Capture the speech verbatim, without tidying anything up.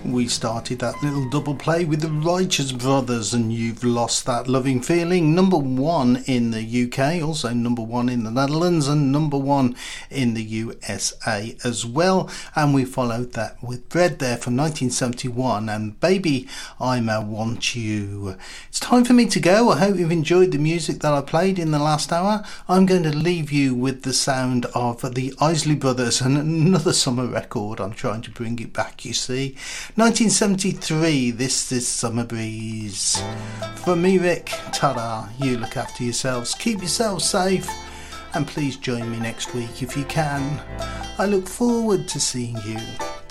We started that little double play with the Righteous Brothers and You've Lost That Loving Feeling, number one in the U K, also number one in the Netherlands and number one in the U S A as well. And we followed that with Bread there from nineteen seventy-one and Baby I'ma Want You. It's time for me to go. I hope you've enjoyed the music that I played in the last hour. I'm going to leave you with the sound of the Isley Brothers and another summer record. I'm trying to bring it back, you see. nineteen seventy-three, this is Summer Breeze. From me, Rick, ta-da, you look after yourselves, keep yourselves safe, and please join me next week if you can. I look forward to seeing you.